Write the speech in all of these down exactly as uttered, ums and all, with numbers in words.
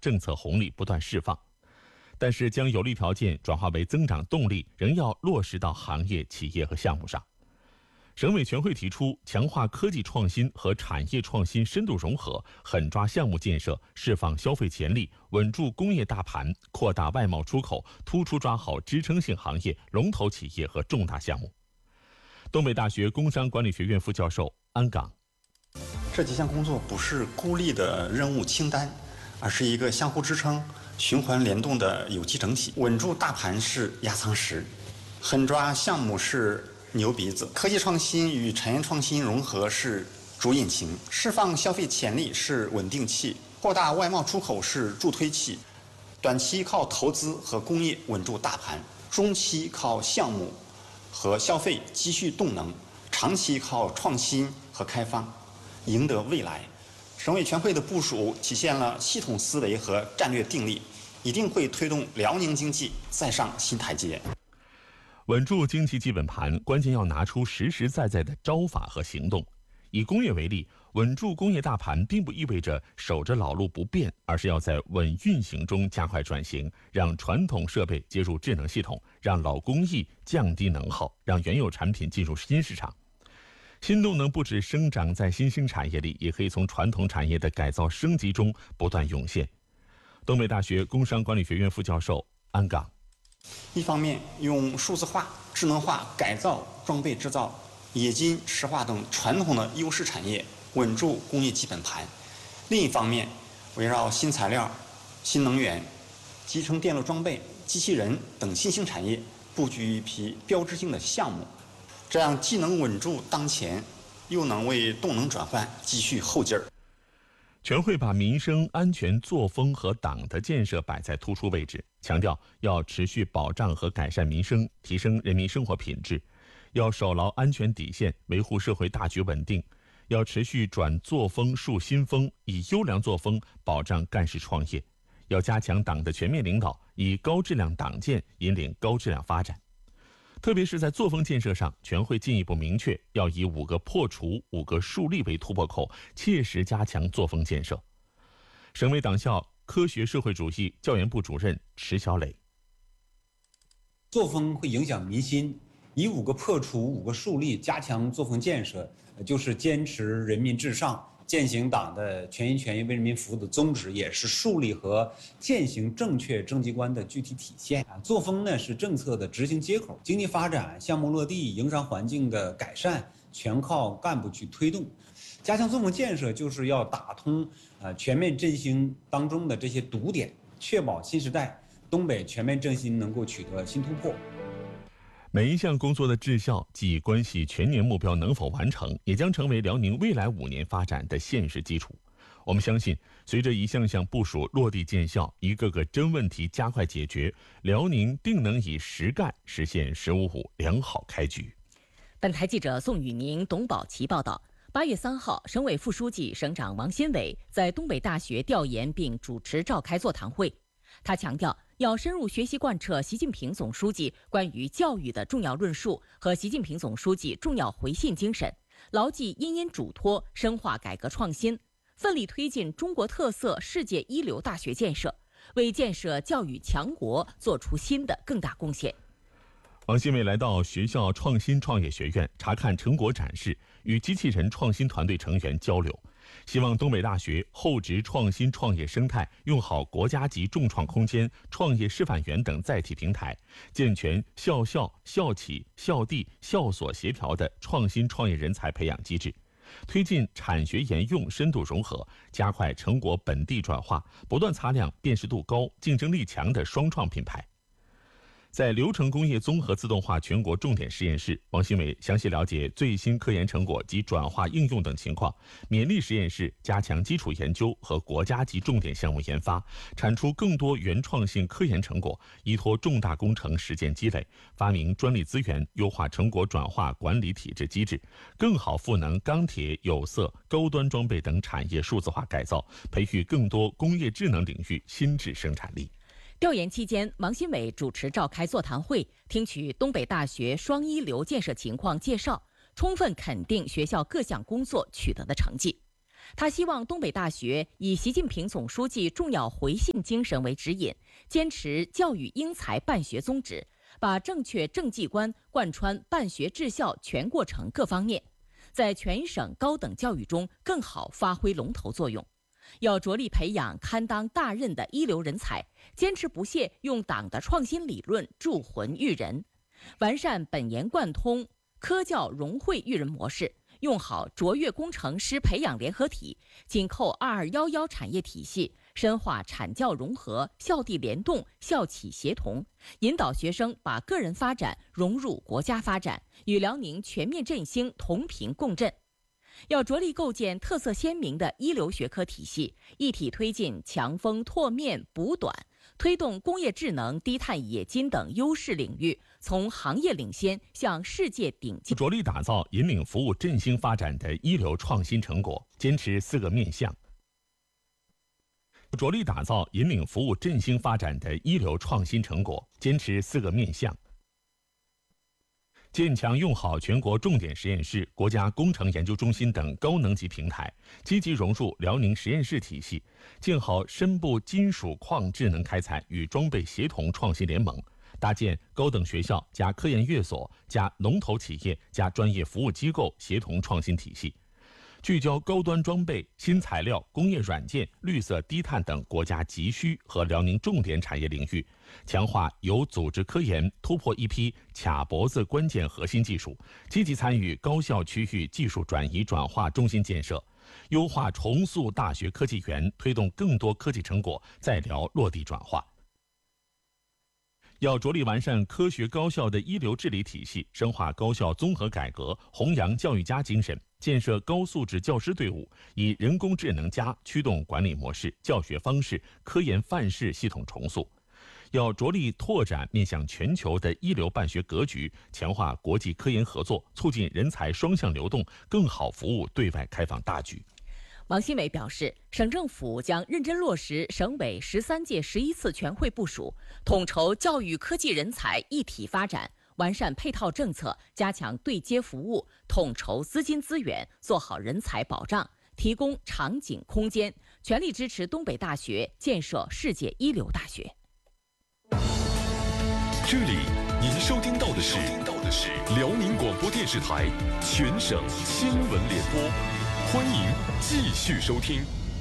政策红利不断释放。但是将有利条件转化为增长动力，仍要落实到行业、企业和项目上。省委全会提出，强化科技创新和产业创新深度融合，狠抓项目建设，释放消费潜力，稳住工业大盘，扩大外贸出口，突出抓好支撑性行业、龙头企业和重大项目。东北大学工商管理学院副教授安岗： 这几项工作不是孤立的任务清单，而是一个相互支撑、循环联动的有机整体。稳住大盘是压舱石，狠抓项目是牛鼻子，科技创新与产业创新融合是主引擎，释放消费潜力是稳定器，扩大外贸出口是助推器。短期靠投资和工业稳住大盘，中期靠项目和消费积蓄动能，长期靠创新和开放赢得未来。省委全会的部署体现了系统思维和战略定力，一定会推动辽宁经济再上新台阶。 稳住经济基本盘，关键要拿出实实在在的招法和行动。以工业为例，稳住工业大盘并不意味着守着老路不变，而是要在稳运行中加快转型，让传统设备接入智能系统，让老工艺降低能耗，让原有产品进入新市场。新动能不只生长在新兴产业里，也可以从传统产业的改造升级中不断涌现。东北大学工商管理学院副教授安岗： 一方面用数字化、智能化改造装备制造、冶金、石化等传统的优势产业，稳住工业基本盘；另一方面，围绕新材料、新能源、集成电路装备、机器人等新兴产业，布局一批标志性的项目，这样既能稳住当前，又能为动能转换积蓄后劲儿。 全会把民生安全作风和党的建设摆在突出位置，强调要持续保障和改善民生，提升人民生活品质，要守牢安全底线，维护社会大局稳定，要持续转作风树新风，以优良作风保障干事创业，要加强党的全面领导，以高质量党建引领高质量发展。特别是在作风建设上，全会进一步明确要以五个破除、五个树立为突破口，切实加强作风建设。省委党校科学社会主义教研部主任迟小磊： 作风会影响民心，以五个破除、五个树立加强作风建设，就是坚持人民至上，践行党的全心全意为人民服务的宗旨，也是树立和践行正确政绩观的具体体现。作风呢是政策的执行接口，经济发展、项目落地、营商环境的改善，全靠干部去推动。加强作风建设，就是要打通呃全面振兴当中的这些堵点，确保新时代东北全面振兴能够取得新突破。 每一项工作的质效既关系全年目标能否完成，也将成为辽宁未来五年发展的现实基础。我们相信，随着一项项部署落地见效，一个个真问题加快解决，辽宁定能以实干实现“十五五”良好开局。 本台记者宋宇宁、董宝奇报道。八月三号，省委副书记、省长王新伟在东北大学调研并主持召开座谈会。他强调，要深入学习贯彻习近平总书记关于教育的重要论述和习近平总书记重要回信精神，牢记殷殷嘱托，深化改革创新，奋力推进中国特色世界一流大学建设，为建设教育强国做出新的更大贡献。 王新伟来到学校创新创业学院查看成果展示，与机器人创新团队成员交流，希望东北大学厚植创新创业生态，用好国家级众创空间、创业示范园等载体平台，健全校校、校企、校地、校所协调的创新创业人才培养机制，推进产学研用深度融合，加快成果本地转化，不断擦亮辨识度高、竞争力强的双创品牌。在流程工业综合自动化全国重点实验室，王新伟详细了解最新科研成果及转化应用等情况，勉励实验室加强基础研究和国家级重点项目研发，产出更多原创性科研成果，依托重大工程实践积累，发明专利资源，优化成果转化管理体制机制，更好赋能钢铁、有色、高端装备等产业数字化改造，培育更多工业智能领域新质生产力。 调研期间，王新伟主持召开座谈会，听取东北大学双一流建设情况介绍，充分肯定学校各项工作取得的成绩。 他希望东北大学以习近平总书记重要回信精神为指引，坚持教育英才办学宗旨，把正确政绩观贯穿办学治校全过程各方面，在全省高等教育中更好发挥龙头作用。要着力培养堪当大任的一流人才，坚持不懈用党的创新理论铸魂育人，完善本研贯通科教融汇育人模式，用好卓越工程师培养联合体，紧扣二二一一产业体系，深化产教融合、校地联动、校企协同，引导学生把个人发展融入国家发展，与辽宁全面振兴同频共振。要着力构建特色鲜明的一流学科体系，一体推进强锋拓面补短，推动工业智能、低碳冶金等优势领域从行业领先向世界顶尖， 着力打造引领服务振兴发展的一流创新成果，坚持四个面向。着力打造引领服务振兴发展的一流创新成果，坚持四个面向。建强用好全国重点实验室、国家工程研究中心等高能级平台，积极融入辽宁实验室体系，建好深部金属矿智能开采与装备协同创新联盟，搭建高等学校加科研院所加龙头企业加专业服务机构协同创新体系，聚焦高端装备、新材料、工业软件、绿色低碳等国家急需和辽宁重点产业领域，强化有组织科研，突破一批卡脖子关键核心技术，积极参与高校区域技术转移转化中心建设，优化重塑大学科技园，推动更多科技成果在辽落地转化。要着力完善科学高校的一流治理体系，深化高校综合改革，弘扬教育家精神，建设高素质教师队伍，以人工智能加驱动管理模式、教学方式、科研范式系统重塑。要着力拓展面向全球的一流办学格局，强化国际科研合作，促进人才双向流动，更好服务对外开放大局。 王新伟表示，省政府将认真落实省委十三届十一次全会部署，统筹教育科技人才一体发展，完善配套政策，加强对接服务，统筹资金资源，做好人才保障，提供场景空间，全力支持东北大学建设世界一流大学。 这里您收听到的是辽宁广播电视台全省新闻联播，欢迎继续收听。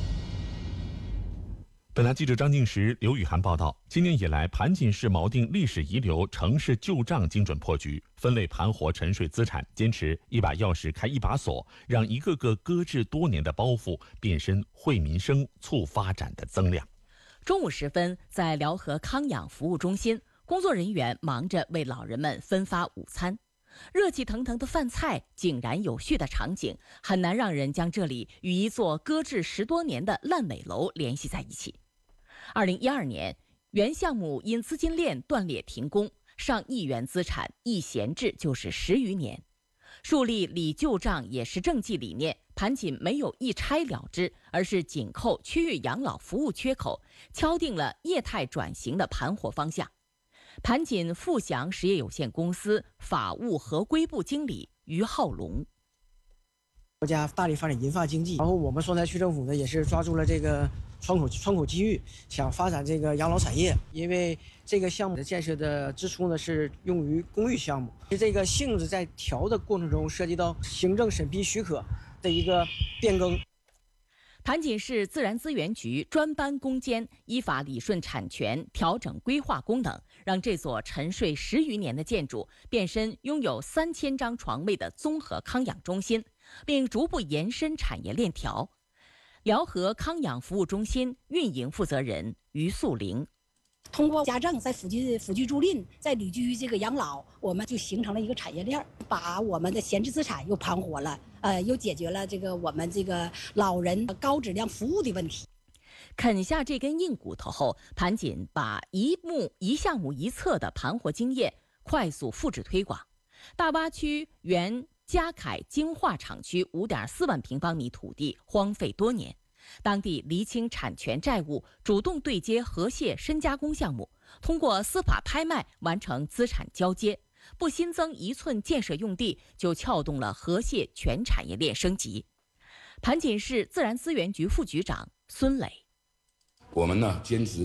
本台记者张静实、刘雨涵报道，今年以来，盘锦市锚定历史遗留、城市旧账精准破局，分类盘活沉睡资产，坚持一把钥匙开一把锁，让一个个搁置多年的包袱变身惠民生、促发展的增量。 中午时分，在辽河康养服务中心，工作人员忙着为老人们分发午餐。热气腾腾的饭菜，井然有序的场景，很难让人将这里与一座搁置十多年的烂尾楼联系在一起。二零一二年，原项目因资金链断裂停工，上亿元资产一闲置就是十余年。树立理旧账也是政绩理念，盘锦没有一拆了之，而是紧扣区域养老服务缺口，敲定了业态转型的盘活方向。盘锦富祥实业有限公司法务合规部经理于浩龙： 国家大力发展银发经济，然后我们双台区政府呢也是抓住了这个窗口窗口机遇，想发展这个养老产业。因为这个项目的建设的支出呢是用于公寓项目，这个性质在调的过程中涉及到行政审批许可的一个变更。 盘锦市自然资源局专班攻坚，依法理顺产权，调整规划功能，让这座沉睡十余年的建筑变身拥有三千张床位的综合康养中心，并逐步延伸产业链条。辽河康养服务中心运营负责人于素玲： 通过家政，在辅居辅居助赁，在旅居这个养老，我们就形成了一个产业链，把我们的闲置资产又盘活了，呃，又解决了这个我们这个老人高质量服务的问题。 啃下这根硬骨头后，盘锦把一目一项目一策的盘活经验快速复制推广。大洼区原嘉凯精化厂区 五点四万平方米土地荒废多年，当地厘清产权债务，主动对接河蟹深加工项目，通过司法拍卖完成资产交接，不新增一寸建设用地就撬动了河蟹全产业链升级。 盘锦市自然资源局副局长孙磊。 我们呢坚持